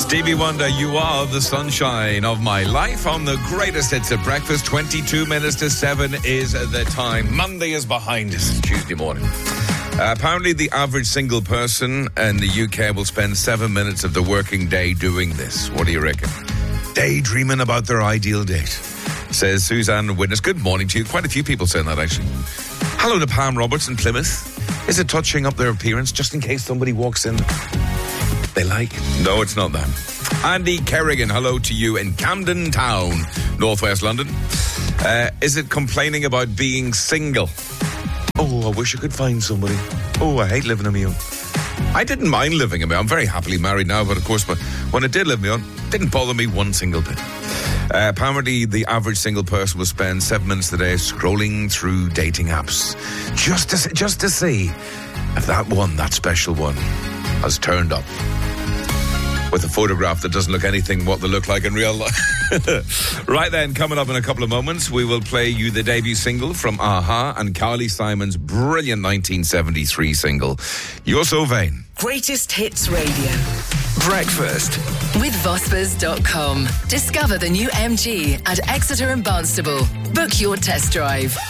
Stevie Wonder, you are the sunshine of my life on the greatest hits at breakfast. 22 minutes to 7 is the time. Monday is behind us. Tuesday morning. Apparently, the average single person in the UK will spend 7 minutes of the working day doing this. What do you reckon? Daydreaming about their ideal date, says Suzanne Witness. Good morning to you. Quite a few people saying that, actually. Hello to Pam Roberts in Plymouth. Is it touching up their appearance just in case somebody walks in they like? No, it's not that. Andy Kerrigan, hello to you in Camden Town, northwest London. Is it complaining about being single? Oh, I wish I could find somebody. Oh, I hate living on my own. I didn't mind living on my own. I'm very happily married now, but of course, when I did live on my own, it didn't bother me one single bit. Apparently, the average single person will spend 7 minutes a day scrolling through dating apps just to see if that special one has turned up with a photograph that doesn't look anything what they look like in real life. Right then, coming up in a couple of moments, we will play you the debut single from a-ha and Carly Simon's brilliant 1973 single, You're So Vain. Greatest Hits Radio. Breakfast With Vospers.com. Discover the new MG at Exeter and Barnstable. Book your test drive.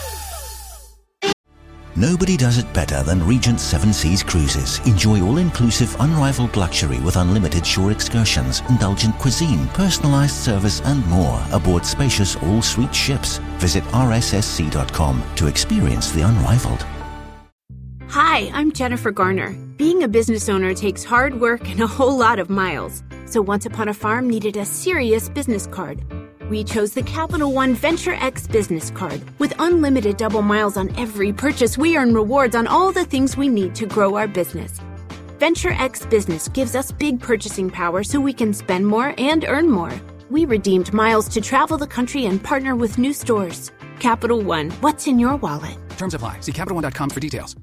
Nobody does it better than Regent Seven Seas Cruises. Enjoy all-inclusive, unrivaled luxury with unlimited shore excursions, indulgent cuisine, personalised service and more aboard spacious all-suite ships. Visit rssc.com to experience the unrivaled. Hi, I'm Jennifer Garner. Being a business owner takes hard work and a whole lot of miles. So Once Upon a Farm needed a serious business card. We chose the Capital One Venture X business card. With unlimited double miles on every purchase, we earn rewards on all the things we need to grow our business. Venture X Business gives us big purchasing power so we can spend more and earn more. We redeemed miles to travel the country and partner with new stores. Capital One, what's in your wallet? Terms apply. See CapitalOne.com for details.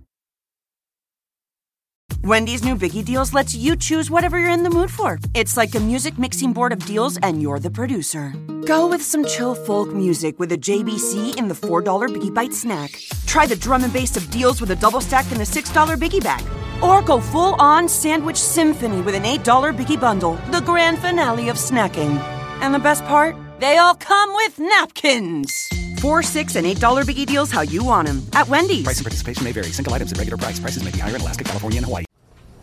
Wendy's new Biggie Deals lets you choose whatever you're in the mood for. It's like a music mixing board of deals, and you're the producer. Go with some chill folk music with a JBC in the $4 Biggie Bite snack. Try the drum and bass of deals with a double stack in the $6 Biggie Bag. Or go full-on sandwich symphony with an $8 Biggie Bundle, the grand finale of snacking. And the best part? They all come with napkins. $4, $6, and $8 Biggie Deals how you want them. At Wendy's. Price and participation may vary. Single items at regular price. Prices may be higher in Alaska, California, and Hawaii.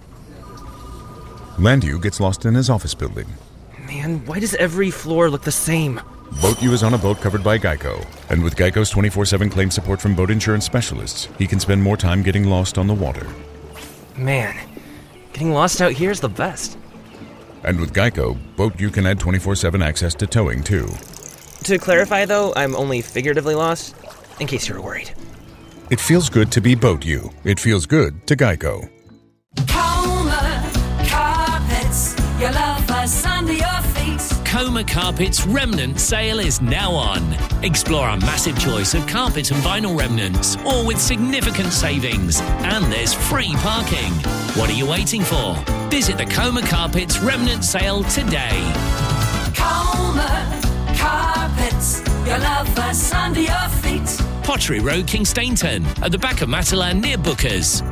Landu gets lost in his office building. Man, why does every floor look the same? Boat U is on a boat covered by Geico. And with Geico's 24/7 claim support from boat insurance specialists, he can spend more time getting lost on the water. Man, getting lost out here is the best. And with Geico, Boat U can add 24/7 access to towing, too. To clarify, though, I'm only figuratively lost, in case you were worried. It feels good to be Boat U. It feels good to Geico. Coma Carpets, your love us under your feet. Coma Carpets remnant sale is now on. Explore our massive choice of carpet and vinyl remnants, all with significant savings. And there's free parking. What are you waiting for? Visit the Coma Carpets remnant sale today. Coma Carpets, your love us under your feet. Pottery Road, Kingstainton, at the back of Matalan near Bookers.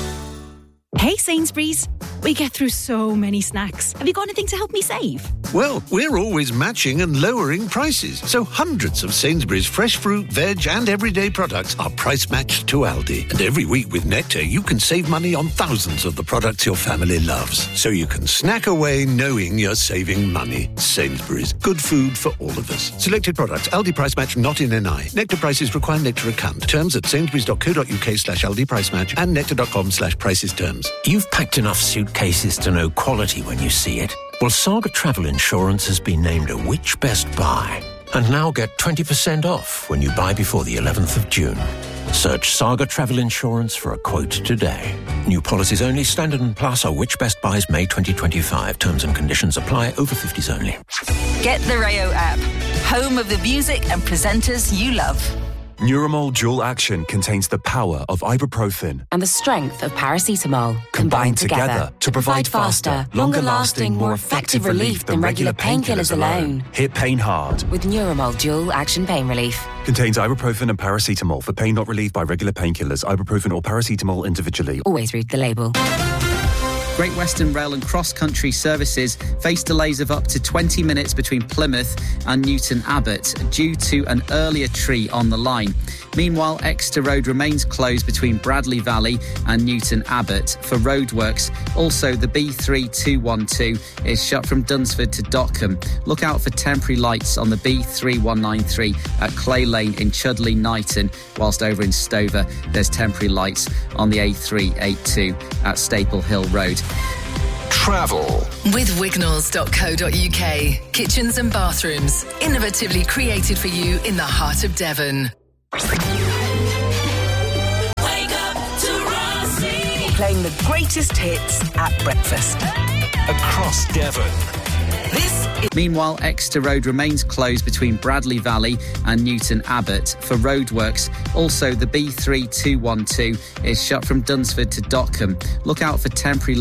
Hey Sainsbury's, we get through so many snacks. Have you got anything to help me save? Well, we're always matching and lowering prices. So hundreds of Sainsbury's fresh fruit, veg and everyday products are price matched to Aldi. And every week with Nectar, you can save money on thousands of the products your family loves. So you can snack away knowing you're saving money. Sainsbury's, good food for all of us. Selected products, Aldi price match not in NI. Nectar prices require Nectar account. Terms at sainsburys.co.uk/Aldi price match and nectar.com/prices terms. You've packed enough suitcases to know quality when you see it. Well, Saga Travel Insurance has been named a Which Best Buy. And now get 20% off when you buy before the 11th of June. Search Saga Travel Insurance for a quote today. New policies only. Standard and Plus are Which Best Buys May 2025. Terms and conditions apply. Over 50s only. Get the Rayo app. Home of the music and presenters you love. Neuromol Dual Action contains the power of ibuprofen and the strength of paracetamol combined together to provide faster, longer-lasting, more effective relief than regular painkillers alone. Hit pain hard with Neuromol Dual Action Pain Relief. Contains ibuprofen and paracetamol for pain not relieved by regular painkillers. Ibuprofen or paracetamol individually. Always read the label. Great Western Rail and cross-country services face delays of up to 20 minutes between Plymouth and Newton Abbot due to an earlier tree on the line. Meanwhile, Exeter Road remains closed between Bradley Valley and Newton Abbot for roadworks. Also, the B3212 is shut from Dunsford to Dockham. Look out for temporary lights on the B3193 at Clay Lane in Chudley Knighton, whilst over in Stover there's temporary lights on the A382 at Staple Hill Road. Travel with Wignalls.co.uk. Kitchens and bathrooms, innovatively created for you in the heart of Devon. Wake up to Rossi. Playing the greatest hits at breakfast. Across Devon. Meanwhile, Exeter Road remains closed between Bradley Valley and Newton Abbot for roadworks. Also, the B3212 is shut from Dunsford to Dockham. Look out for temporary